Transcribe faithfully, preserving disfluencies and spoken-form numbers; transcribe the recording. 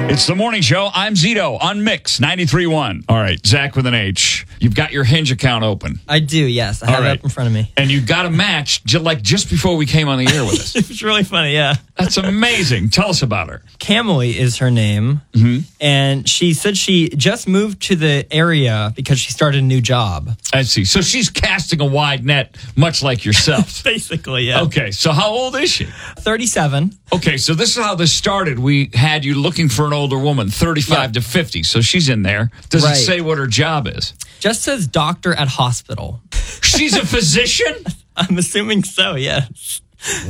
It's the morning show. I'm Zito on Mix ninety-three point one. All right, Zach with an H. You've got your Hinge account open. I do, yes. I have All right. it up in front of me. And you got a match j- like just before we came on the air with us. It was really funny, yeah. That's amazing. Tell us about her. Camille is her name. Mm-hmm. And she said she just moved to the area because she started a new job. I see. So she's casting a wide net, much like yourself. Basically, yeah. Okay, so how old is she? thirty-seven. Okay, so this is how this started. We had you looking for an older woman, thirty-five Yeah. to fifty. So she's in there. Does Right. it say what her job is? Just says doctor at hospital. She's a physician? I'm assuming so, yes.